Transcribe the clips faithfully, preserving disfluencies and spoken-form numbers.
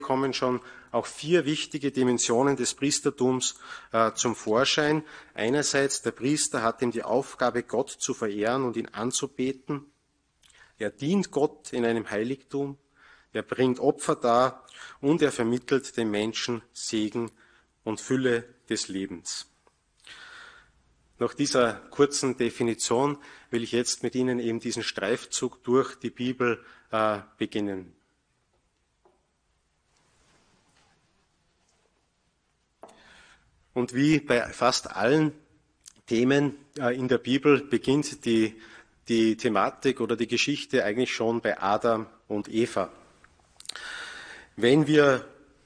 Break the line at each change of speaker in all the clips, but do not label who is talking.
kommen schon auch vier wichtige Dimensionen des Priestertums äh, zum Vorschein. Einerseits, der Priester hat ihm die Aufgabe, Gott zu verehren und ihn anzubeten. Er dient Gott in einem Heiligtum. Er bringt Opfer dar und er vermittelt den Menschen Segen und Fülle des Lebens. Nach dieser kurzen Definition will ich jetzt mit Ihnen eben diesen Streifzug durch die Bibel äh, beginnen. Und wie bei fast allen Themen äh, in der Bibel beginnt die, die Thematik oder die Geschichte eigentlich schon bei Adam und Eva. Wenn wir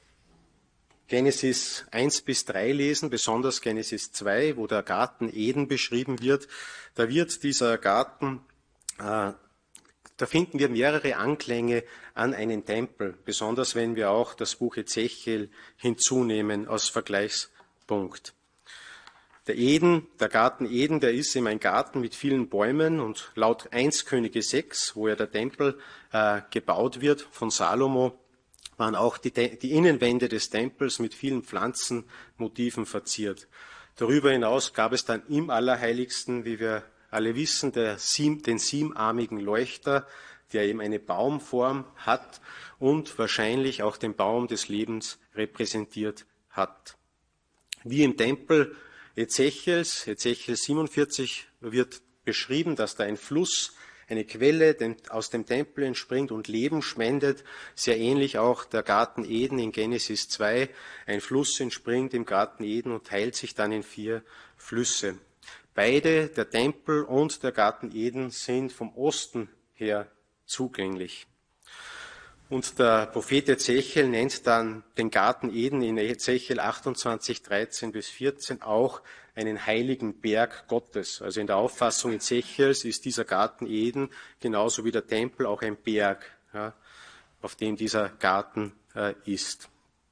Genesis eins bis drei lesen, besonders Genesis zwei, wo der Garten Eden beschrieben wird, da wird dieser Garten, äh, da finden wir mehrere Anklänge an einen Tempel, besonders wenn wir auch das Buch Ezechiel hinzunehmen als Vergleichspunkt. Der Eden, der Garten Eden, der ist eben ein Garten mit vielen Bäumen und laut eins Könige sechs, wo ja der Tempel äh, gebaut wird von Salomo, waren auch die, die Innenwände des Tempels mit vielen Pflanzenmotiven verziert. Darüber hinaus gab es dann im Allerheiligsten, wie wir alle wissen, der sieben, den siebenarmigen Leuchter, der eben eine Baumform hat und wahrscheinlich auch den Baum des Lebens repräsentiert hat. Wie im Tempel Ezechiels, Ezechiel siebenundvierzig, wird beschrieben, dass da ein Fluss, eine Quelle aus dem Tempel entspringt und Leben spendet. Sehr ähnlich auch der Garten Eden in Genesis zwei. Ein Fluss entspringt im Garten Eden und teilt sich dann in vier Flüsse. Beide, der Tempel und der Garten Eden, sind vom Osten her zugänglich. Und der Prophet Ezechiel nennt dann den Garten Eden in Ezechiel achtundzwanzig, dreizehn bis vierzehn auch einen heiligen Berg Gottes. Also in der Auffassung Ezechiels ist dieser Garten Eden genauso wie der Tempel auch ein Berg, ja, auf dem dieser Garten äh, ist.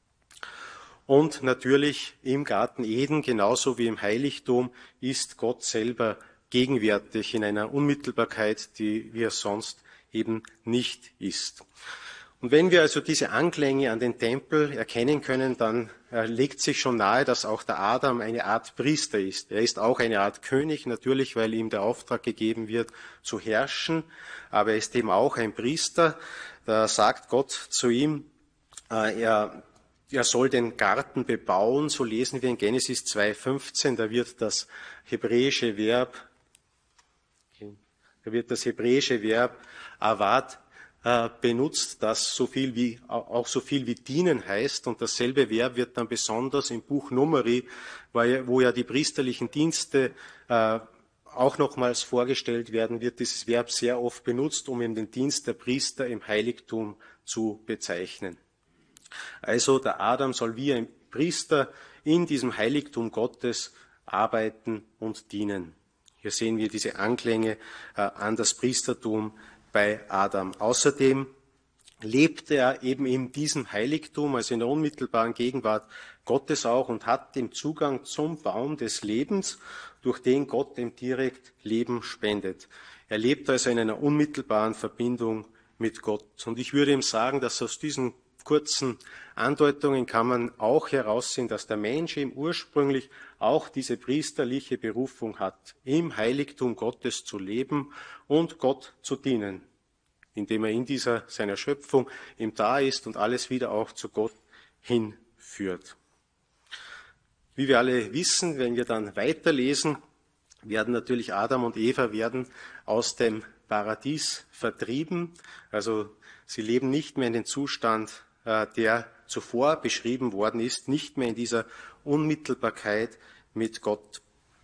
Und natürlich im Garten Eden, genauso wie im Heiligtum, ist Gott selber gegenwärtig in einer Unmittelbarkeit, die wie er sonst eben nicht ist. Und wenn wir also diese Anklänge an den Tempel erkennen können, dann äh, legt sich schon nahe, dass auch der Adam eine Art Priester ist. Er ist auch eine Art König, natürlich, weil ihm der Auftrag gegeben wird, zu herrschen, aber er ist eben auch ein Priester. Da sagt Gott zu ihm, äh, er, er soll den Garten bebauen, so lesen wir in Genesis zwei fünfzehn, da wird das hebräische Verb, da wird das hebräische Verb avad benutzt, das so viel wie, auch so viel wie dienen heißt. Und dasselbe Verb wird dann besonders im Buch Numeri, wo ja die priesterlichen Dienste äh, auch nochmals vorgestellt werden, wird dieses Verb sehr oft benutzt, um eben den Dienst der Priester im Heiligtum zu bezeichnen. Also der Adam soll wie ein Priester in diesem Heiligtum Gottes arbeiten und dienen. Hier sehen wir diese Anklänge äh, an das Priestertum bei Adam. Außerdem lebte er eben in diesem Heiligtum, also in der unmittelbaren Gegenwart Gottes auch, und hat den Zugang zum Baum des Lebens, durch den Gott dem direkt Leben spendet. Er lebt also in einer unmittelbaren Verbindung mit Gott. Und ich würde ihm sagen, dass aus diesen kurzen Andeutungen kann man auch heraussehen, dass der Mensch eben ursprünglich auch diese priesterliche Berufung hat, im Heiligtum Gottes zu leben und Gott zu dienen, indem er in dieser seiner Schöpfung ihm da ist und alles wieder auch zu Gott hinführt. Wie wir alle wissen, wenn wir dann weiterlesen, werden natürlich Adam und Eva werden aus dem Paradies vertrieben. Also sie leben nicht mehr in den Zustand, der zuvor beschrieben worden ist, nicht mehr in dieser Unmittelbarkeit mit Gott.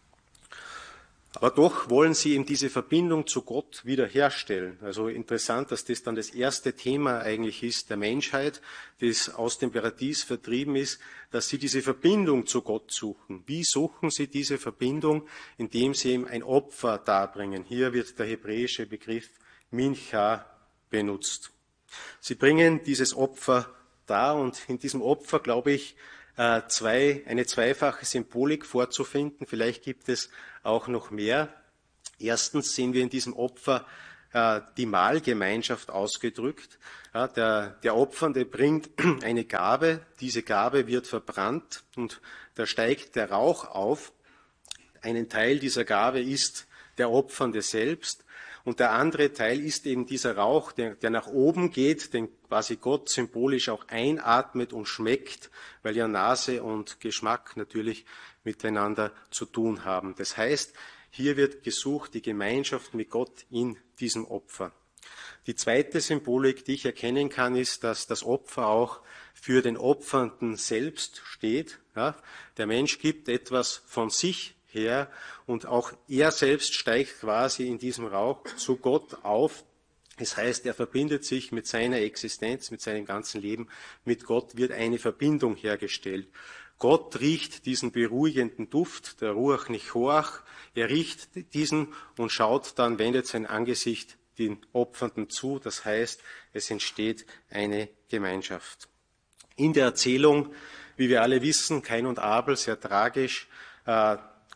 Aber doch wollen sie eben diese Verbindung zu Gott wiederherstellen. Also interessant, dass das dann das erste Thema eigentlich ist der Menschheit, das aus dem Paradies vertrieben ist, dass sie diese Verbindung zu Gott suchen. Wie suchen sie diese Verbindung? Indem sie eben ein Opfer darbringen. Hier wird der hebräische Begriff Mincha benutzt. Sie bringen dieses Opfer dar und in diesem Opfer, glaube ich, zwei, eine zweifache Symbolik vorzufinden. Vielleicht gibt es auch noch mehr. Erstens sehen wir in diesem Opfer äh, die Mahlgemeinschaft ausgedrückt. Ja, der, der Opfernde bringt eine Gabe, diese Gabe wird verbrannt und da steigt der Rauch auf. Einen Teil dieser Gabe ist der Opfernde selbst und der andere Teil ist eben dieser Rauch, der, der nach oben geht, den quasi Gott symbolisch auch einatmet und schmeckt, weil ja Nase und Geschmack natürlich miteinander zu tun haben. Das heißt, hier wird gesucht die Gemeinschaft mit Gott in diesem Opfer. Die zweite Symbolik, die ich erkennen kann, ist, dass das Opfer auch für den Opfernden selbst steht. Ja, der Mensch gibt etwas von sich her und auch er selbst steigt quasi in diesem Rauch zu Gott auf. Das heißt, er verbindet sich mit seiner Existenz, mit seinem ganzen Leben, mit Gott wird eine Verbindung hergestellt. Gott riecht diesen beruhigenden Duft, der Ruach Nichoach, er riecht diesen und schaut dann, wendet sein Angesicht den Opfernden zu. Das heißt, es entsteht eine Gemeinschaft. In der Erzählung, wie wir alle wissen, Kain und Abel, sehr tragisch, äh,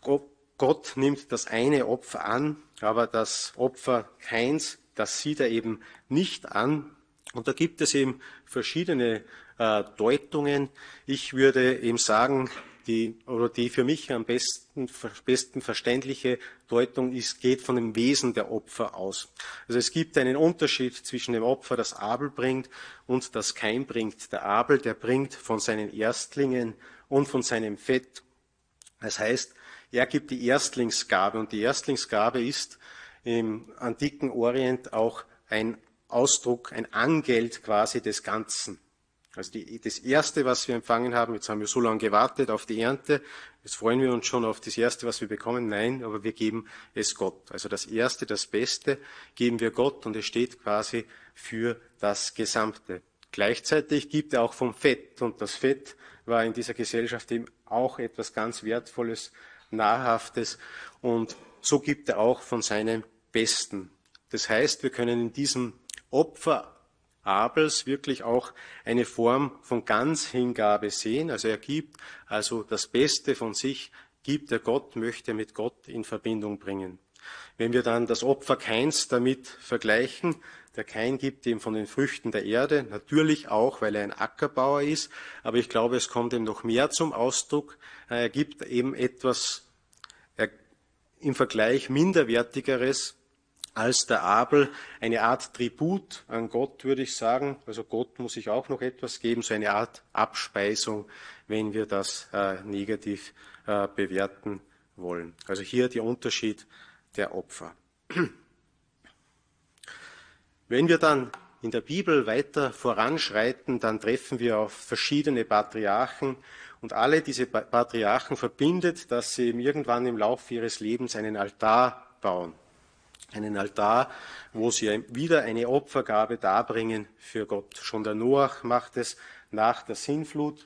Gott nimmt das eine Opfer an, aber das Opfer Kains, das sieht er eben nicht an. Und da gibt es eben verschiedene äh, Deutungen. Ich würde eben sagen, die, oder die für mich am besten, besten verständliche Deutung ist, geht von dem Wesen der Opfer aus. Also es gibt einen Unterschied zwischen dem Opfer, das Abel bringt und das Kain bringt. Der Abel, der bringt von seinen Erstlingen und von seinem Fett. Das heißt, er gibt die Erstlingsgabe und die Erstlingsgabe ist im antiken Orient auch ein Ausdruck, ein Angeld quasi des Ganzen. Also die, das Erste, was wir empfangen haben, jetzt haben wir so lange gewartet auf die Ernte, jetzt freuen wir uns schon auf das Erste, was wir bekommen. Nein, aber wir geben es Gott. Also das Erste, das Beste geben wir Gott und es steht quasi für das Gesamte. Gleichzeitig gibt er auch vom Fett und das Fett war in dieser Gesellschaft eben auch etwas ganz Wertvolles, Nahrhaftes und so gibt er auch von seinem Besten. Das heißt, wir können in diesem Opfer Abels wirklich auch eine Form von Ganzhingabe sehen. Also er gibt also das Beste von sich, gibt er Gott, möchte mit Gott in Verbindung bringen. Wenn wir dann das Opfer Kains damit vergleichen, der Kain gibt ihm von den Früchten der Erde, natürlich auch, weil er ein Ackerbauer ist, aber ich glaube, es kommt ihm noch mehr zum Ausdruck. Er gibt eben etwas er, im Vergleich Minderwertigeres als der Abel, eine Art Tribut an Gott, würde ich sagen. Also Gott muss ich auch noch etwas geben, so eine Art Abspeisung, wenn wir das äh, negativ äh, bewerten wollen. Also hier der Unterschied der Opfer. Wenn wir dann in der Bibel weiter voranschreiten, dann treffen wir auf verschiedene Patriarchen und alle diese Patriarchen verbindet, dass sie irgendwann im Laufe ihres Lebens einen Altar bauen. Einen Altar, wo sie wieder eine Opfergabe darbringen für Gott. Schon der Noach macht es nach der Sintflut.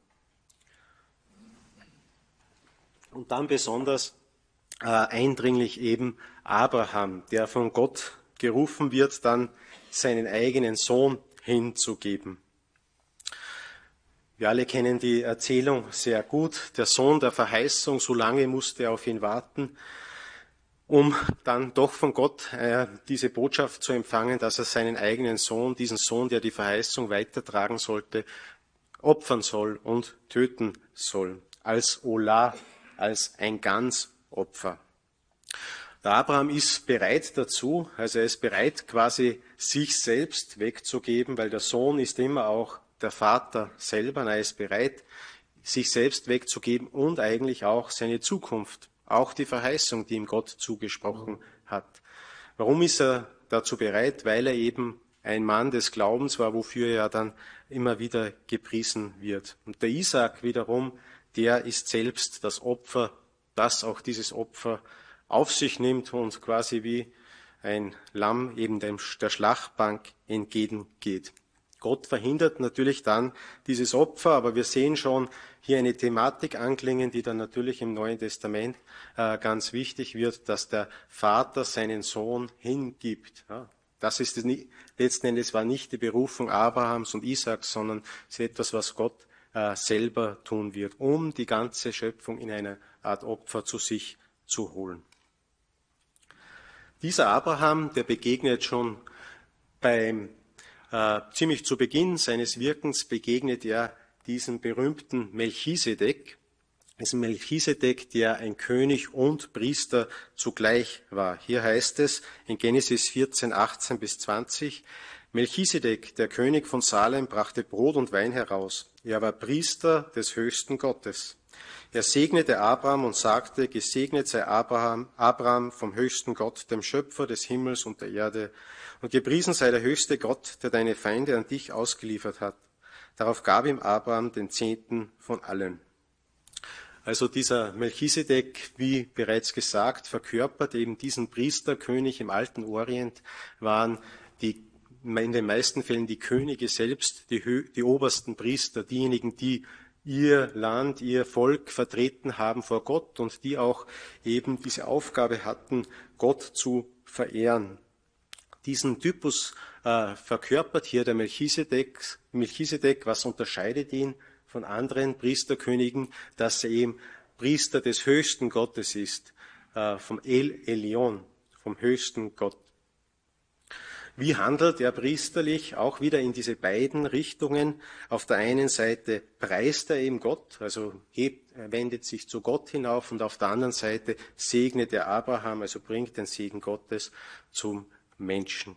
Und dann besonders äh, eindringlich eben Abraham, der von Gott gerufen wird, dann seinen eigenen Sohn hinzugeben. Wir alle kennen die Erzählung sehr gut. Der Sohn der Verheißung, so lange musste er auf ihn warten, um dann doch von Gott äh, diese Botschaft zu empfangen, dass er seinen eigenen Sohn, diesen Sohn, der die Verheißung weitertragen sollte, opfern soll und töten soll. Als Olah, als ein Ganzopfer. Der Abraham ist bereit dazu, also er ist bereit, quasi sich selbst wegzugeben, weil der Sohn ist immer auch der Vater selber. Er ist bereit, sich selbst wegzugeben und eigentlich auch seine Zukunft, auch die Verheißung, die ihm Gott zugesprochen hat. Warum ist er dazu bereit? Weil er eben ein Mann des Glaubens war, wofür er dann immer wieder gepriesen wird. Und der Isaak wiederum, der ist selbst das Opfer, das auch dieses Opfer auf sich nimmt und quasi wie ein Lamm eben dem, der Schlachtbank entgegengeht. Gott verhindert natürlich dann dieses Opfer, aber wir sehen schon hier eine Thematik anklingen, die dann natürlich im Neuen Testament äh, ganz wichtig wird, dass der Vater seinen Sohn hingibt. Ja, das ist es nicht, letzten Endes war nicht die Berufung Abrahams und Isaaks, sondern es ist etwas, was Gott äh, selber tun wird, um die ganze Schöpfung in einer Art Opfer zu sich zu holen. Dieser Abraham, der begegnet schon beim, äh, ziemlich zu Beginn seines Wirkens, begegnet er diesem berühmten Melchisedek. Es ist Melchisedek, der ein König und Priester zugleich war. Hier heißt es in Genesis vierzehn, achtzehn bis zwanzig, Melchisedek, der König von Salem, brachte Brot und Wein heraus. Er war Priester des höchsten Gottes. Er segnete Abraham und sagte, gesegnet sei Abraham, Abraham vom höchsten Gott, dem Schöpfer des Himmels und der Erde. Und gepriesen sei der höchste Gott, der deine Feinde an dich ausgeliefert hat. Darauf gab ihm Abraham den Zehnten von allen. Also dieser Melchisedek, wie bereits gesagt, verkörpert eben diesen Priesterkönig im alten Orient, waren die, in den meisten Fällen die Könige selbst, die, die obersten Priester, diejenigen, die ihr Land, ihr Volk vertreten haben vor Gott und die auch eben diese Aufgabe hatten, Gott zu verehren. Diesen Typus äh, verkörpert hier der Melchisedek. Melchisedek, was unterscheidet ihn von anderen Priesterkönigen, dass er eben Priester des höchsten Gottes ist, äh, vom El Elyon, vom höchsten Gott. Wie handelt er priesterlich? Auch wieder in diese beiden Richtungen. Auf der einen Seite preist er eben Gott, also hebt, er wendet sich zu Gott hinauf, und auf der anderen Seite segnet er Abraham, also bringt den Segen Gottes zum Menschen.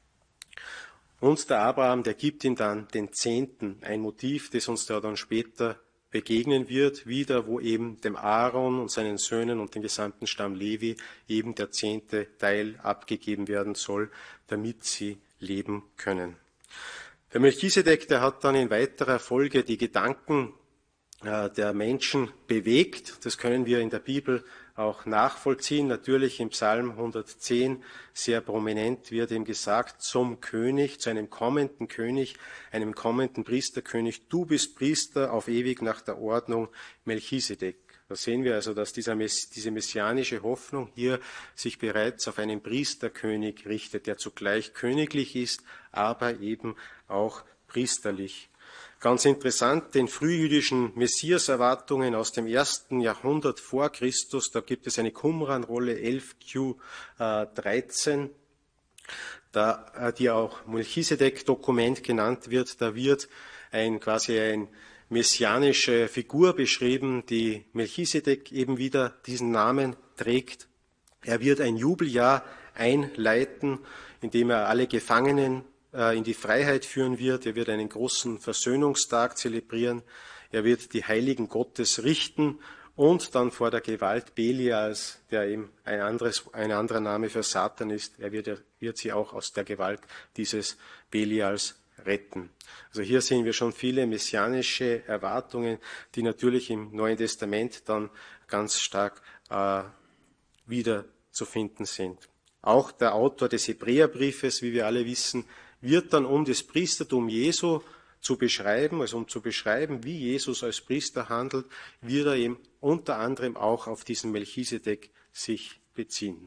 Und der Abraham, der gibt ihm dann den Zehnten, ein Motiv, das uns da dann später begegnen wird, wieder, wo eben dem Aaron und seinen Söhnen und dem gesamten Stamm Levi eben der zehnte Teil abgegeben werden soll, damit sie leben können. Der Melchisedek, der hat dann in weiterer Folge die Gedanken äh, der Menschen bewegt. Das können wir in der Bibel auch nachvollziehen. Natürlich im Psalm hundertzehn sehr prominent wird ihm gesagt, zum König, zu einem kommenden König, einem kommenden Priesterkönig, du bist Priester auf ewig nach der Ordnung Melchisedek. Da sehen wir also, dass dieser, diese messianische Hoffnung hier sich bereits auf einen Priesterkönig richtet, der zugleich königlich ist, aber eben auch priesterlich. Ganz interessant, den frühjüdischen Messias-Erwartungen aus dem ersten Jahrhundert vor Christus, da gibt es eine Qumran-Rolle elf Q dreizehn, da, die auch Melchisedek-Dokument genannt wird. Da wird ein, quasi ein messianische Figur beschrieben, die Melchisedek eben wieder diesen Namen trägt. Er wird ein Jubeljahr einleiten, in dem er alle Gefangenen in die Freiheit führen wird. Er wird einen großen Versöhnungstag zelebrieren. Er wird die Heiligen Gottes richten und dann vor der Gewalt Belials, der eben ein, anderes, ein anderer Name für Satan ist, er wird, wird sie auch aus der Gewalt dieses Belials retten. Also hier sehen wir schon viele messianische Erwartungen, die natürlich im Neuen Testament dann ganz stark äh, wiederzufinden sind. Auch der Autor des Hebräerbriefes, wie wir alle wissen, wird dann, um das Priestertum Jesu zu beschreiben, also um zu beschreiben, wie Jesus als Priester handelt, wird er eben unter anderem auch auf diesen Melchisedek sich beziehen.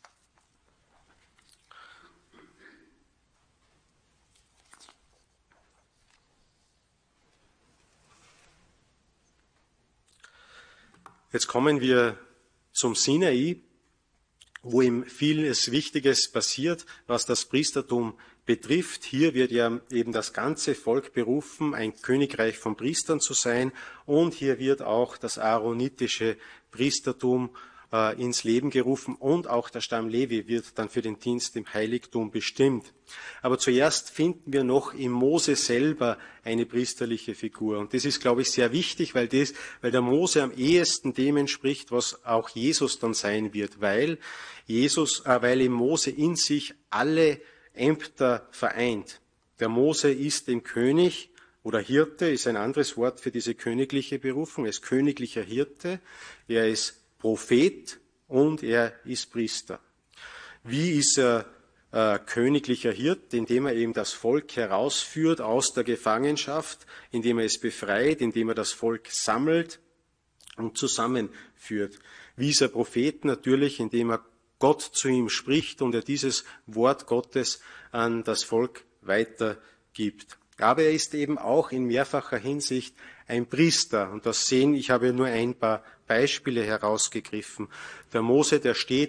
Jetzt kommen wir zum Sinai, wo ihm vieles Wichtiges passiert, was das Priestertum betrifft. Hier wird ja eben das ganze Volk berufen, ein Königreich von Priestern zu sein, und hier wird auch das aaronitische Priestertum äh, ins Leben gerufen, und auch der Stamm Levi wird dann für den Dienst im Heiligtum bestimmt. Aber zuerst finden wir noch im Mose selber eine priesterliche Figur, und das ist, glaube ich, sehr wichtig, weil, das, weil der Mose am ehesten dem entspricht, was auch Jesus dann sein wird, weil Jesus, äh, weil im Mose in sich alle Ämter vereint. Der Mose ist dem König, oder Hirte ist ein anderes Wort für diese königliche Berufung. Er ist königlicher Hirte, er ist Prophet und er ist Priester. Wie ist er äh, königlicher Hirte? Indem er eben das Volk herausführt aus der Gefangenschaft, indem er es befreit, indem er das Volk sammelt und zusammenführt. Wie ist er Prophet? Natürlich, indem er Gott zu ihm spricht und er dieses Wort Gottes an das Volk weitergibt. Aber er ist eben auch in mehrfacher Hinsicht ein Priester. Und das sehen, ich habe nur ein paar Beispiele herausgegriffen. Der Mose, der steht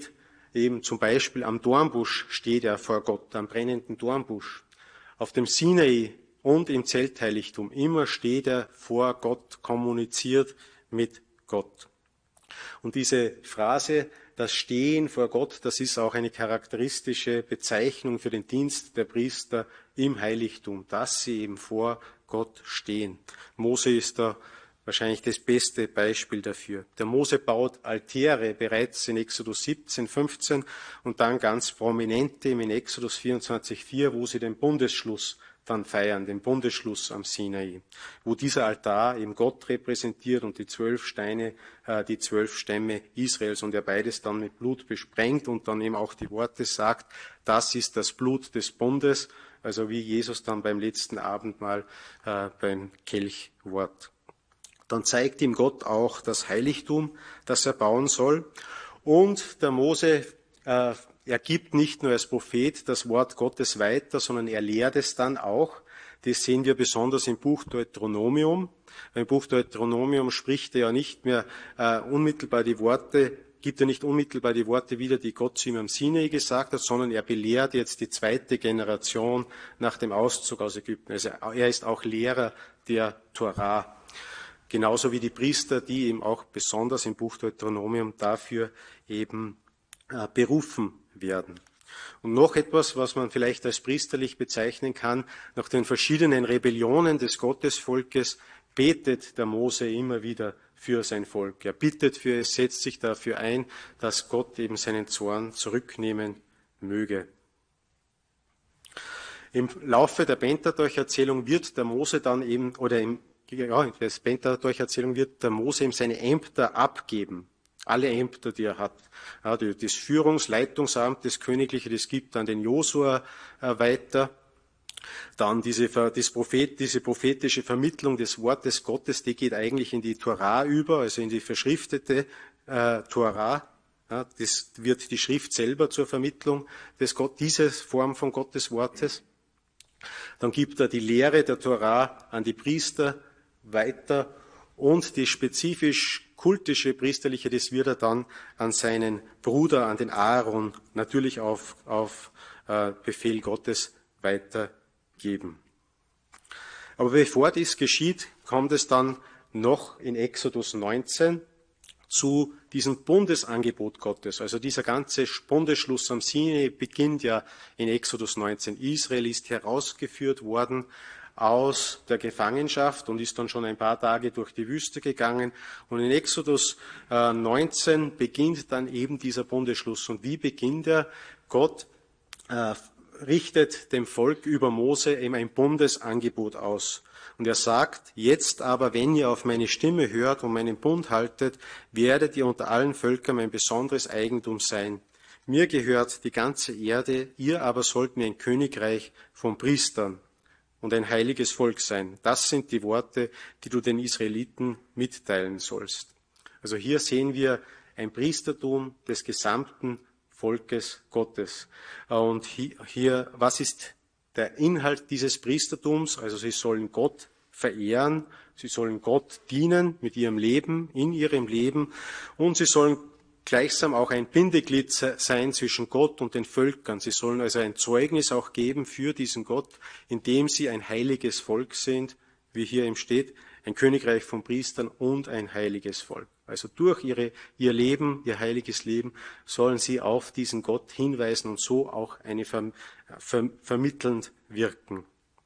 eben zum Beispiel am Dornbusch steht er vor Gott, am brennenden Dornbusch. Auf dem Sinai und im Zeltheiligtum, immer steht er vor Gott, kommuniziert mit Gott. Und diese Phrase, das Stehen vor Gott, das ist auch eine charakteristische Bezeichnung für den Dienst der Priester im Heiligtum, dass sie eben vor Gott stehen. Mose ist da wahrscheinlich das beste Beispiel dafür. Der Mose baut Altäre bereits in Exodus siebzehn, fünfzehn und dann ganz prominente in Exodus vierundzwanzig, vier, wo sie den Bundesschluss dann feiern, den Bundesschluss am Sinai, wo dieser Altar eben Gott repräsentiert und die zwölf Steine, äh, die zwölf Stämme Israels und er beides dann mit Blut besprengt und dann eben auch die Worte sagt, das ist das Blut des Bundes, also wie Jesus dann beim letzten Abendmahl äh, beim Kelchwort. Dann zeigt ihm Gott auch das Heiligtum, das er bauen soll. Und der Mose, äh, er gibt nicht nur als Prophet das Wort Gottes weiter, sondern er lehrt es dann auch. Das sehen wir besonders im Buch Deuteronomium. Im Buch Deuteronomium spricht er ja nicht mehr äh, unmittelbar die Worte, gibt er nicht unmittelbar die Worte wieder, die Gott zu ihm am Sinai gesagt hat, sondern er belehrt jetzt die zweite Generation nach dem Auszug aus Ägypten. Also er ist auch Lehrer der Torah. Genauso wie die Priester, die eben auch besonders im Buch Deuteronomium dafür eben äh, berufen werden. Und noch etwas, was man vielleicht als priesterlich bezeichnen kann, nach den verschiedenen Rebellionen des Gottesvolkes betet der Mose immer wieder für sein Volk. Er bittet für es, setzt sich dafür ein, dass Gott eben seinen Zorn zurücknehmen möge. Im Laufe der Pentateuch-Erzählung wird der Mose dann eben, oder im Ja, in der Pentateuch-Erzählung wird der Mose ihm seine Ämter abgeben. Alle Ämter, die er hat. Ja, das Führungs-, Leitungsamt, das Königliche, das gibt dann den Josua äh, weiter. Dann diese, das Prophet, diese prophetische Vermittlung des Wortes Gottes, die geht eigentlich in die Torah über, also in die verschriftete äh, Torah. Ja, das wird die Schrift selber zur Vermittlung des Gott, diese Form von Gottes Wortes. Dann gibt er die Lehre der Torah an die Priester weiter und die spezifisch kultische priesterliche, das wird er dann an seinen Bruder, an den Aaron, natürlich auf, auf äh, Befehl Gottes weitergeben. Aber bevor dies geschieht, kommt es dann noch in Exodus neunzehn zu diesem Bundesangebot Gottes. Also dieser ganze Bundesschluss am Sinai beginnt ja in Exodus neunzehn. Israel ist herausgeführt worden aus der Gefangenschaft und ist dann schon ein paar Tage durch die Wüste gegangen. Und in Exodus neunzehn beginnt dann eben dieser Bundesschluss. Und wie beginnt er? Gott äh, richtet dem Volk über Mose eben ein Bundesangebot aus. Und er sagt, jetzt aber, wenn ihr auf meine Stimme hört und meinen Bund haltet, werdet ihr unter allen Völkern mein besonderes Eigentum sein. Mir gehört die ganze Erde, ihr aber sollt mir ein Königreich von Priestern und ein heiliges Volk sein. Das sind die Worte, die du den Israeliten mitteilen sollst. Also hier sehen wir ein Priestertum des gesamten Volkes Gottes. Und hier, was ist der Inhalt dieses Priestertums? Also sie sollen Gott verehren, sie sollen Gott dienen mit ihrem Leben, in ihrem Leben und sie sollen gleichsam auch ein Bindeglied sein zwischen Gott und den Völkern. Sie sollen also ein Zeugnis auch geben für diesen Gott, indem sie ein heiliges Volk sind, wie hier eben steht, ein Königreich von Priestern und ein heiliges Volk. Also durch ihre, ihr Leben, ihr heiliges Leben, sollen sie auf diesen Gott hinweisen und so auch eine ver, ver, vermittelnd wirken.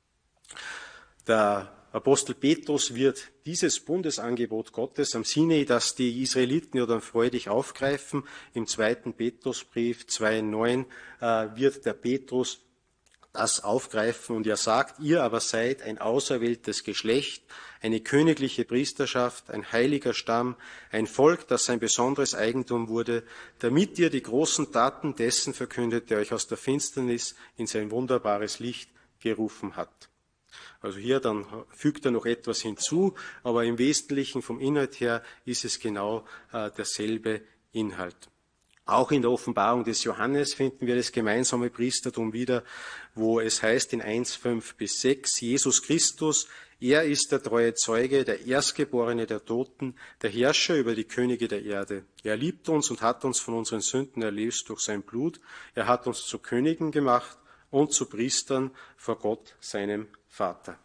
Der Apostel Petrus wird dieses Bundesangebot Gottes am Sinai, das die Israeliten ja dann freudig aufgreifen, im zweiten Petrusbrief zwei neun äh, wird der Petrus das aufgreifen und er sagt, ihr aber seid ein auserwähltes Geschlecht, eine königliche Priesterschaft, ein heiliger Stamm, ein Volk, das sein besonderes Eigentum wurde, damit ihr die großen Taten dessen verkündet, der euch aus der Finsternis in sein wunderbares Licht gerufen hat. Also hier dann fügt er noch etwas hinzu, aber im Wesentlichen vom Inhalt her ist es genau äh, derselbe Inhalt. Auch in der Offenbarung des Johannes finden wir das gemeinsame Priestertum wieder, wo es heißt in eins fünf bis sechs, Jesus Christus Er ist der treue Zeuge, der Erstgeborene der Toten, der Herrscher über die Könige der Erde. Er liebt uns und hat uns von unseren Sünden erlöst durch sein Blut. Er hat uns zu Königen gemacht und zu Priestern vor Gott, seinem Vater.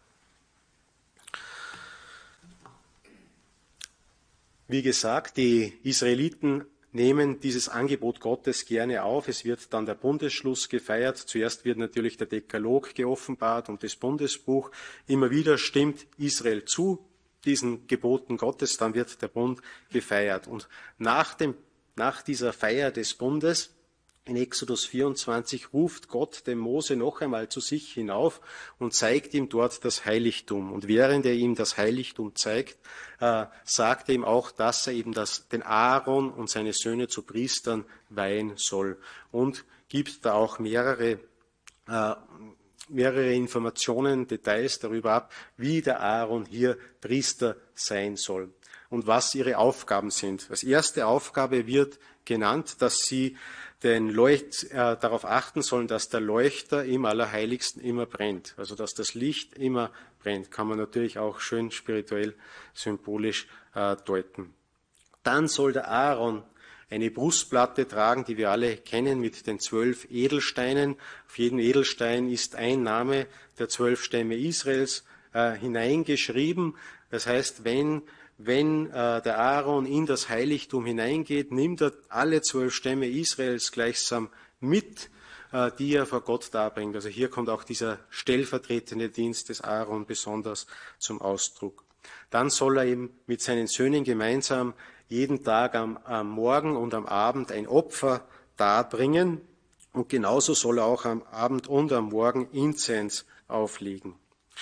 Wie gesagt, die Israeliten nehmen dieses Angebot Gottes gerne auf. Es wird dann der Bundesschluss gefeiert. Zuerst wird natürlich der Dekalog geoffenbart und das Bundesbuch. Immer wieder stimmt Israel zu diesen Geboten Gottes, dann wird der Bund gefeiert. Und nach dem, nach dieser Feier des Bundes in Exodus vierundzwanzig ruft Gott dem Mose noch einmal zu sich hinauf und zeigt ihm dort das Heiligtum. Und während er ihm das Heiligtum zeigt, äh, sagt er ihm auch, dass er eben das, den Aaron und seine Söhne zu Priestern weihen soll. Und gibt da auch mehrere, äh, mehrere Informationen, Details darüber ab, wie der Aaron hier Priester sein soll und was ihre Aufgaben sind. Als erste Aufgabe wird genannt, dass sie den Leucht, äh, darauf achten sollen, dass der Leuchter im Allerheiligsten immer brennt. Also dass das Licht immer brennt. Kann man natürlich auch schön spirituell, symbolisch äh, deuten. Dann soll der Aaron eine Brustplatte tragen, die wir alle kennen, mit den zwölf Edelsteinen. Auf jedem Edelstein ist ein Name der zwölf Stämme Israels äh, hineingeschrieben. Das heißt, wenn Wenn äh, der Aaron in das Heiligtum hineingeht, nimmt er alle zwölf Stämme Israels gleichsam mit, äh, die er vor Gott darbringt. Also hier kommt auch dieser stellvertretende Dienst des Aaron besonders zum Ausdruck. Dann soll er eben mit seinen Söhnen gemeinsam jeden Tag am, am Morgen und am Abend ein Opfer darbringen. Und genauso soll er auch am Abend und am Morgen Inzens auflegen.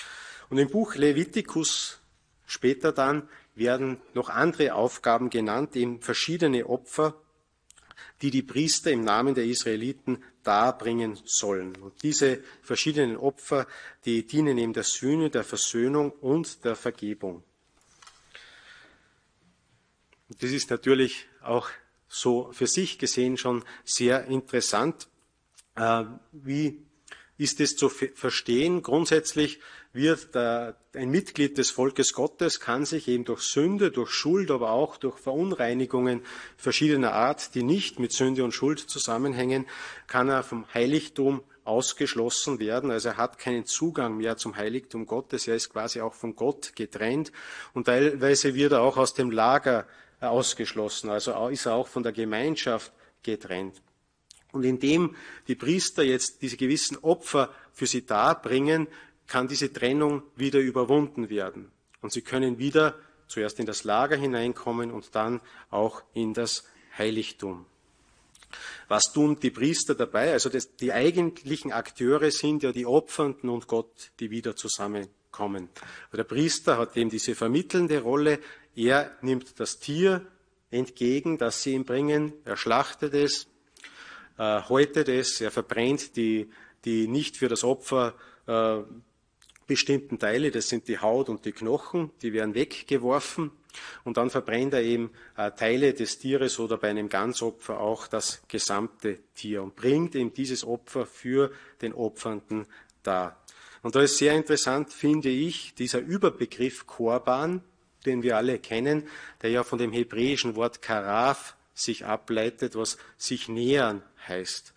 Und im Buch Levitikus später dann werden noch andere Aufgaben genannt, eben verschiedene Opfer, die die Priester im Namen der Israeliten darbringen sollen. Und diese verschiedenen Opfer, die dienen eben der Sühne, der Versöhnung und der Vergebung. Und das ist natürlich auch so für sich gesehen schon sehr interessant. Äh, wie ist es zu verstehen? Grundsätzlich wird der, ein Mitglied des Volkes Gottes kann sich eben durch Sünde, durch Schuld, aber auch durch Verunreinigungen verschiedener Art, die nicht mit Sünde und Schuld zusammenhängen, kann er vom Heiligtum ausgeschlossen werden. Also er hat keinen Zugang mehr zum Heiligtum Gottes. Er ist quasi auch von Gott getrennt und teilweise wird er auch aus dem Lager ausgeschlossen. Also ist er auch von der Gemeinschaft getrennt. Und indem die Priester jetzt diese gewissen Opfer für sie darbringen, kann diese Trennung wieder überwunden werden. Und sie können wieder zuerst in das Lager hineinkommen und dann auch in das Heiligtum. Was tun die Priester dabei? Also das, die eigentlichen Akteure sind ja die Opfernden und Gott, die wieder zusammenkommen. Der Priester hat eben diese vermittelnde Rolle. Er nimmt das Tier entgegen, das sie ihm bringen. Er schlachtet es, äh, häutet es, er verbrennt die, die nicht für das Opfer äh, bestimmten Teile, das sind die Haut und die Knochen, die werden weggeworfen und dann verbrennt er eben äh, Teile des Tieres oder bei einem Ganzopfer auch das gesamte Tier und bringt eben dieses Opfer für den Opfernden dar. Und da ist sehr interessant, finde ich, dieser Überbegriff Korban, den wir alle kennen, der ja von dem hebräischen Wort Karaf sich ableitet, was sich nähern heißt.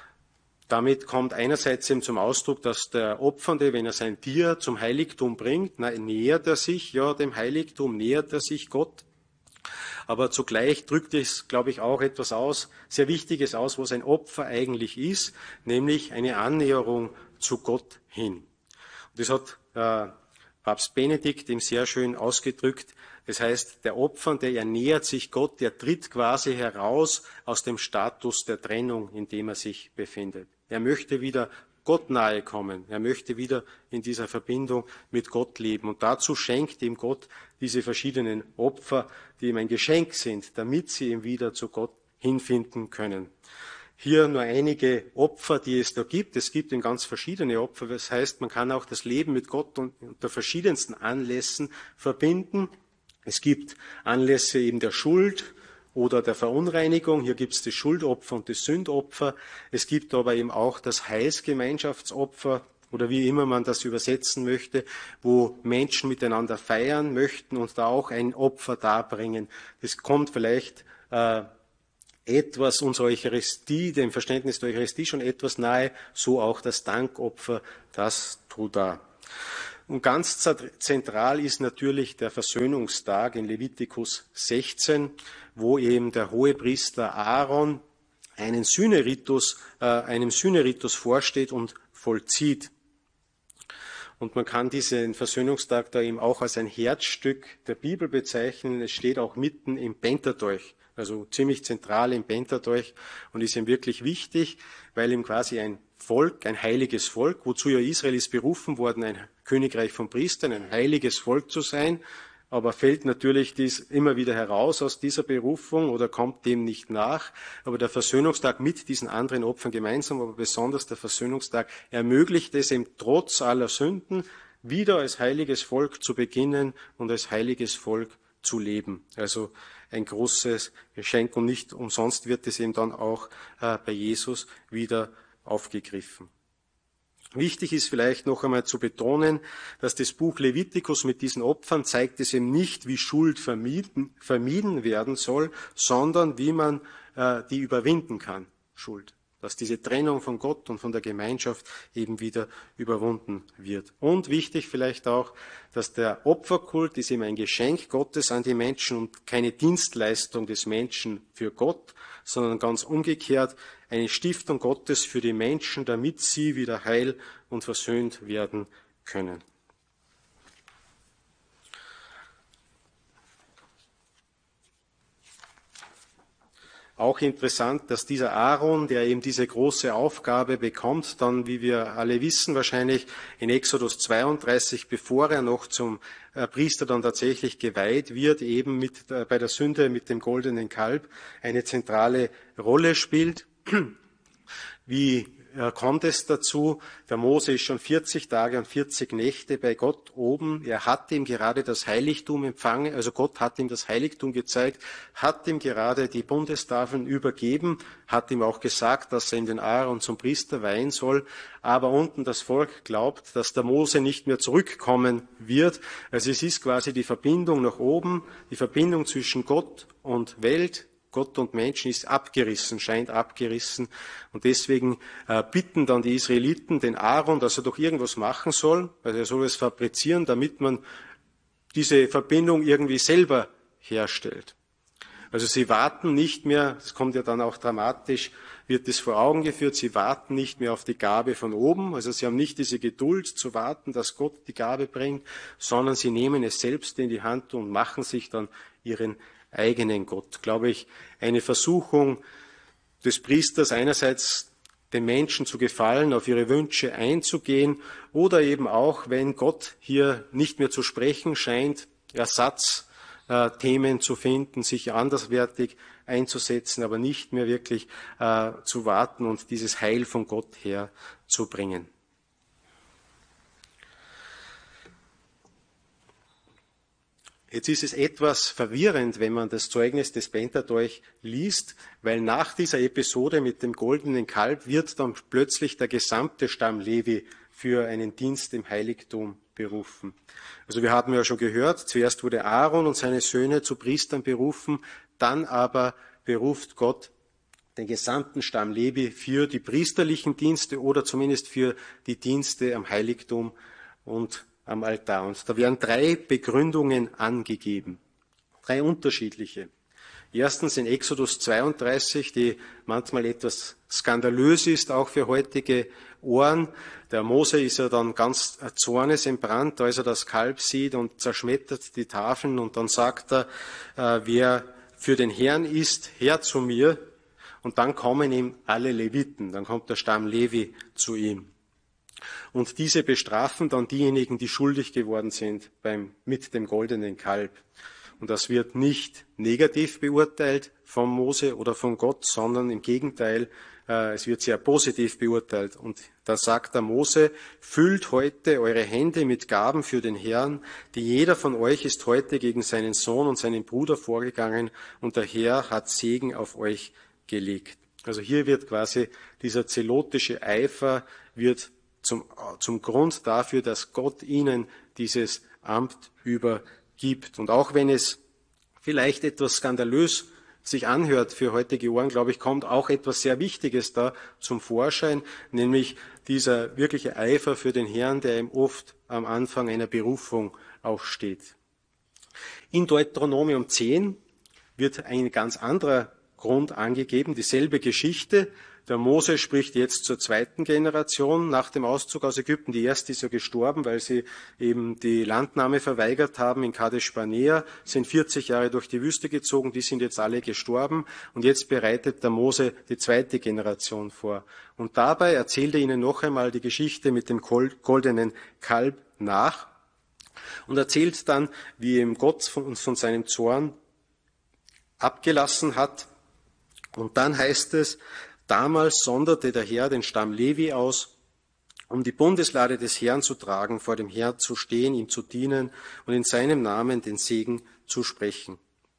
Damit kommt einerseits eben zum Ausdruck, dass der Opfernde, wenn er sein Tier zum Heiligtum bringt, na, nähert er sich ja dem Heiligtum, nähert er sich Gott. Aber zugleich drückt es, glaube ich, auch etwas aus, sehr Wichtiges aus, was ein Opfer eigentlich ist, nämlich eine Annäherung zu Gott hin. Und das hat äh, Papst Benedikt ihm sehr schön ausgedrückt. Das heißt, der Opfernde, er nähert sich Gott, er tritt quasi heraus aus dem Status der Trennung, in dem er sich befindet. Er möchte wieder Gott nahe kommen. Er möchte wieder in dieser Verbindung mit Gott leben. Und dazu schenkt ihm Gott diese verschiedenen Opfer, die ihm ein Geschenk sind, damit sie ihm wieder zu Gott hinfinden können. Hier nur einige Opfer, die es da gibt. Es gibt eben ganz verschiedene Opfer. Das heißt, man kann auch das Leben mit Gott unter verschiedensten Anlässen verbinden. Es gibt Anlässe eben der Schuld oder der Verunreinigung. Hier gibt es das Schuldopfer und das Sündopfer. Es gibt aber eben auch das Heilsgemeinschaftsopfer, oder wie immer man das übersetzen möchte, wo Menschen miteinander feiern möchten und da auch ein Opfer darbringen. Das kommt vielleicht äh, etwas unserer Eucharistie, dem Verständnis der Eucharistie schon etwas nahe, so auch das Dankopfer, das Todah. Und ganz zentral ist natürlich der Versöhnungstag in Levitikus sechzehn, wo eben der Hohepriester Aaron einen Sühneritus, äh, einem Sühneritus vorsteht und vollzieht. Und man kann diesen Versöhnungstag da eben auch als ein Herzstück der Bibel bezeichnen. Es steht auch mitten im Pentateuch, also ziemlich zentral im Pentateuch und ist ihm wirklich wichtig, weil ihm quasi ein Volk, ein heiliges Volk, wozu ja Israel ist berufen worden, ein Königreich von Priestern, ein heiliges Volk zu sein, aber fällt natürlich dies immer wieder heraus aus dieser Berufung oder kommt dem nicht nach. Aber der Versöhnungstag mit diesen anderen Opfern gemeinsam, aber besonders der Versöhnungstag ermöglicht es ihm trotz aller Sünden wieder als heiliges Volk zu beginnen und als heiliges Volk zu leben. Also ein großes Geschenk und nicht umsonst wird es eben dann auch äh, bei Jesus wieder aufgegriffen. Wichtig ist vielleicht noch einmal zu betonen, dass das Buch Levitikus mit diesen Opfern zeigt es eben nicht, wie Schuld vermieden, vermieden werden soll, sondern wie man äh, die überwinden kann, Schuld. Dass diese Trennung von Gott und von der Gemeinschaft eben wieder überwunden wird. Und wichtig vielleicht auch, dass der Opferkult ist eben ein Geschenk Gottes an die Menschen und keine Dienstleistung des Menschen für Gott, sondern ganz umgekehrt eine Stiftung Gottes für die Menschen, damit sie wieder heil und versöhnt werden können. Auch interessant, dass dieser Aaron, der eben diese große Aufgabe bekommt, dann, wie wir alle wissen, wahrscheinlich in Exodus zweiunddreißig, bevor er noch zum Priester dann tatsächlich geweiht wird, eben mit, bei der Sünde mit dem goldenen Kalb eine zentrale Rolle spielt. Wie kommt es dazu? Der Mose ist schon vierzig Tage und vierzig Nächte bei Gott oben. Er hat ihm gerade das Heiligtum empfangen, also Gott hat ihm das Heiligtum gezeigt, hat ihm gerade die Bundestafeln übergeben, hat ihm auch gesagt, dass er ihm den Aaron zum Priester weihen soll. Aber unten das Volk glaubt, dass der Mose nicht mehr zurückkommen wird. Also es ist quasi die Verbindung nach oben, die Verbindung zwischen Gott und Welt, Gott und Menschen ist abgerissen, scheint abgerissen. Und deswegen äh, bitten dann die Israeliten den Aaron, dass er doch irgendwas machen soll, also er soll es fabrizieren, damit man diese Verbindung irgendwie selber herstellt. Also sie warten nicht mehr, das kommt ja dann auch dramatisch, wird es vor Augen geführt, sie warten nicht mehr auf die Gabe von oben, also sie haben nicht diese Geduld zu warten, dass Gott die Gabe bringt, sondern sie nehmen es selbst in die Hand und machen sich dann ihren eigenen Gott. Glaube ich, eine Versuchung des Priesters einerseits den Menschen zu gefallen, auf ihre Wünsche einzugehen oder eben auch, wenn Gott hier nicht mehr zu sprechen scheint, Ersatzthemen zu finden, sich anderswertig einzusetzen, aber nicht mehr wirklich äh, zu warten und dieses Heil von Gott herzubringen. Jetzt ist es etwas verwirrend, wenn man das Zeugnis des Pentateuch liest, weil nach dieser Episode mit dem goldenen Kalb wird dann plötzlich der gesamte Stamm Levi für einen Dienst im Heiligtum berufen. Also wir haben ja schon gehört, zuerst wurde Aaron und seine Söhne zu Priestern berufen, dann aber beruft Gott den gesamten Stamm Levi für die priesterlichen Dienste oder zumindest für die Dienste am Heiligtum und am Altar. Und da werden drei Begründungen angegeben, drei unterschiedliche. Erstens in Exodus zweiunddreißig, die manchmal etwas skandalös ist, auch für heutige Ohren. Der Mose ist ja dann ganz zornesentbrannt, als er das Kalb sieht und zerschmettert die Tafeln und dann sagt er, äh, wer für den Herrn ist, her zu mir. Und dann kommen ihm alle Leviten, dann kommt der Stamm Levi zu ihm. Und diese bestrafen dann diejenigen, die schuldig geworden sind beim, mit dem goldenen Kalb. Und das wird nicht negativ beurteilt von Mose oder von Gott, sondern im Gegenteil, äh, es wird sehr positiv beurteilt. Und da sagt der Mose, füllt heute eure Hände mit Gaben für den Herrn, die jeder von euch ist heute gegen seinen Sohn und seinen Bruder vorgegangen und der Herr hat Segen auf euch gelegt. Also hier wird quasi dieser zelotische Eifer wird zum, zum Grund dafür, dass Gott ihnen dieses Amt übergibt. Und auch wenn es vielleicht etwas skandalös sich anhört für heutige Ohren, glaube ich, kommt auch etwas sehr Wichtiges da zum Vorschein, nämlich dieser wirkliche Eifer für den Herrn, der ihm oft am Anfang einer Berufung auch steht. In Deuteronomium zehn wird ein ganz anderer Grund angegeben, dieselbe Geschichte. Der Mose spricht jetzt zur zweiten Generation nach dem Auszug aus Ägypten. Die erste ist ja gestorben, weil sie eben die Landnahme verweigert haben in Kadesh Barnea, sind vierzig Jahre durch die Wüste gezogen, die sind jetzt alle gestorben. Und jetzt bereitet der Mose die zweite Generation vor. Und dabei erzählt er ihnen noch einmal die Geschichte mit dem goldenen Kalb nach und erzählt dann, wie ihm Gott von, von seinem Zorn abgelassen hat. Und dann heißt es, damals sonderte der Herr den Stamm Levi aus, um die Bundeslade des Herrn zu tragen, vor dem Herrn zu stehen, ihm zu dienen und in seinem Namen den Segen zu sprechen.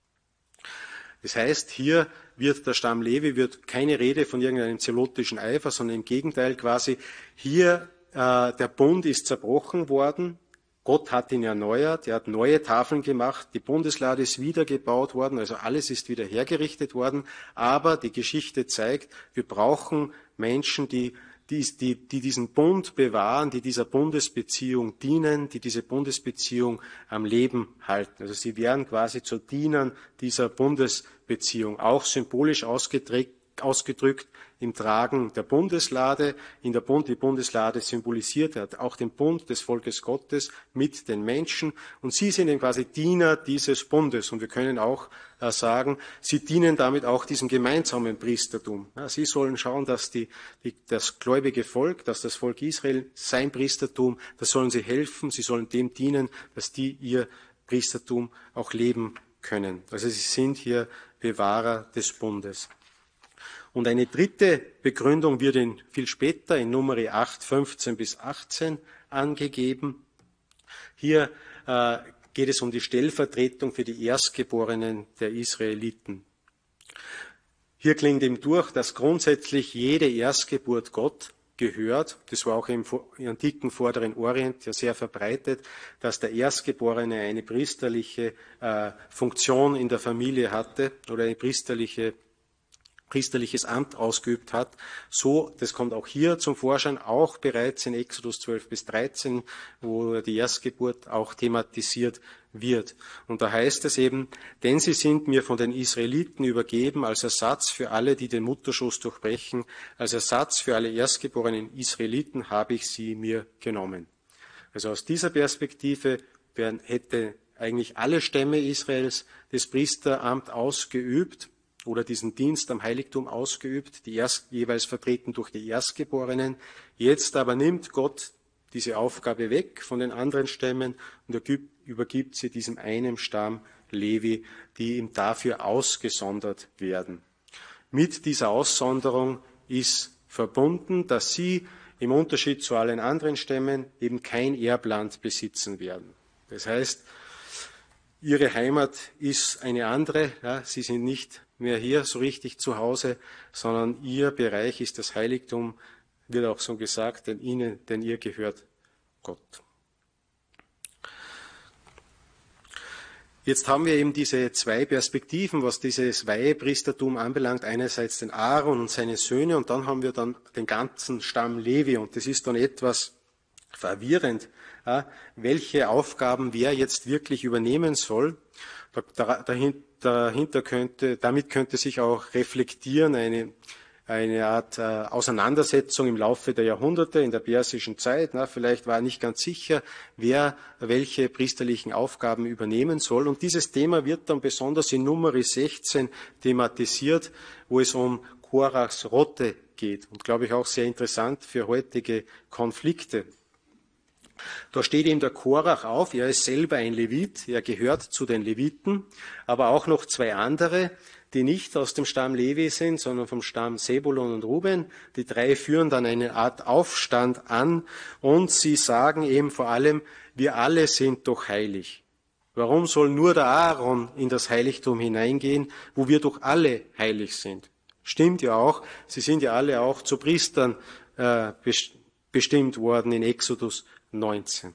Das heißt, hier wird der Stamm Levi, wird keine Rede von irgendeinem zelotischen Eifer, sondern im Gegenteil quasi, hier äh, der Bund ist zerbrochen worden, Gott hat ihn erneuert, er hat neue Tafeln gemacht, die Bundeslade ist wiedergebaut worden, also alles ist wieder hergerichtet worden. Aber die Geschichte zeigt, wir brauchen Menschen, die, die, die, die diesen Bund bewahren, die dieser Bundesbeziehung dienen, die diese Bundesbeziehung am Leben halten. Also sie werden quasi zu Dienern dieser Bundesbeziehung, auch symbolisch ausgedrückt, ausgedrückt im Tragen der Bundeslade. In der Bund, die Bundeslade symbolisiert hat auch den Bund des Volkes Gottes mit den Menschen. Und sie sind eben quasi Diener dieses Bundes. Und wir können auch äh, sagen, sie dienen damit auch diesem gemeinsamen Priestertum. Ja, sie sollen schauen, dass die, die, das gläubige Volk, dass das Volk Israel sein Priestertum, das sollen sie helfen, sie sollen dem dienen, dass die ihr Priestertum auch leben können. Also sie sind hier Bewahrer des Bundes. Und eine dritte Begründung wird in, viel später in Numeri acht, fünfzehn bis achtzehn angegeben. Hier äh, geht es um die Stellvertretung für die Erstgeborenen der Israeliten. Hier klingt ihm durch, dass grundsätzlich jede Erstgeburt Gott gehört. Das war auch im, im antiken Vorderen Orient ja sehr verbreitet, dass der Erstgeborene eine priesterliche äh, Funktion in der Familie hatte oder eine priesterliche priesterliches Amt ausgeübt hat. So, das kommt auch hier zum Vorschein, auch bereits in Exodus zwölf bis dreizehn, wo die Erstgeburt auch thematisiert wird. Und da heißt es eben, denn sie sind mir von den Israeliten übergeben als Ersatz für alle, die den Mutterschoß durchbrechen, als Ersatz für alle erstgeborenen Israeliten habe ich sie mir genommen. Also aus dieser Perspektive werden, hätte eigentlich alle Stämme Israels das Priesteramt ausgeübt, oder diesen Dienst am Heiligtum ausgeübt, die erst, jeweils vertreten durch die Erstgeborenen. Jetzt aber nimmt Gott diese Aufgabe weg von den anderen Stämmen und übergibt sie diesem einen Stamm Levi, die ihm dafür ausgesondert werden. Mit dieser Aussonderung ist verbunden, dass sie im Unterschied zu allen anderen Stämmen eben kein Erbland besitzen werden. Das heißt, ihre Heimat ist eine andere, ja, sie sind nicht mehr hier so richtig zu Hause, sondern ihr Bereich ist das Heiligtum, wird auch so gesagt, denn ihnen, denn ihr gehört Gott. Jetzt haben wir eben diese zwei Perspektiven, was dieses Weihepriestertum anbelangt. Einerseits den Aaron und seine Söhne und dann haben wir dann den ganzen Stamm Levi und das ist dann etwas verwirrend, ja, welche Aufgaben wer jetzt wirklich übernehmen soll. Dahinter könnte, damit könnte sich auch reflektieren eine, eine Art äh, Auseinandersetzung im Laufe der Jahrhunderte in der persischen Zeit. Na, vielleicht war nicht ganz sicher, wer welche priesterlichen Aufgaben übernehmen soll. Und dieses Thema wird dann besonders in Numeri sechzehn thematisiert, wo es um Korachs Rotte geht. Und glaube ich auch sehr interessant für heutige Konflikte. Da steht ihm der Korach auf, er ist selber ein Levit, er gehört zu den Leviten, aber auch noch zwei andere, die nicht aus dem Stamm Levi sind, sondern vom Stamm Sebulon und Ruben. Die drei führen dann eine Art Aufstand an und sie sagen eben vor allem, wir alle sind doch heilig. Warum soll nur der Aaron in das Heiligtum hineingehen, wo wir doch alle heilig sind? Stimmt ja auch, sie sind ja alle auch zu Priestern äh, bestimmt worden in Exodus neunzehn.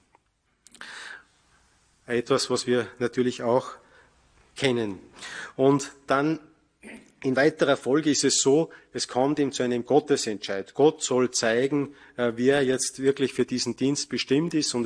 Etwas, was wir natürlich auch kennen. Und dann in weiterer Folge ist es so, es kommt ihm zu einem Gottesentscheid. Gott soll zeigen, wer jetzt wirklich für diesen Dienst bestimmt ist. Und